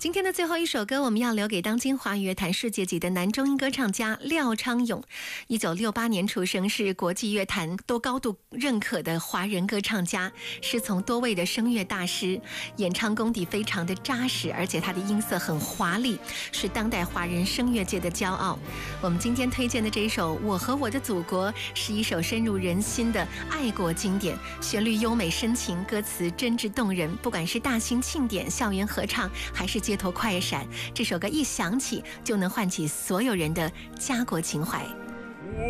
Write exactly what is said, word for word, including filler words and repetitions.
今天的最后一首歌，我们要留给当今华语乐坛世界级的男中音歌唱家廖昌永。一九六八年出生，是国际乐坛都高度认可的华人歌唱家，师从多位的声乐大师，演唱功底非常的扎实，而且他的音色很华丽，是当代华人声乐界的骄傲。我们今天推荐的这一首《我和我的祖国》是一首深入人心的爱国经典，旋律优美深情，歌词真挚动人。不管是大型庆典、校园合唱，还是街头快闪，这首歌一响起就能唤起所有人的家国情怀。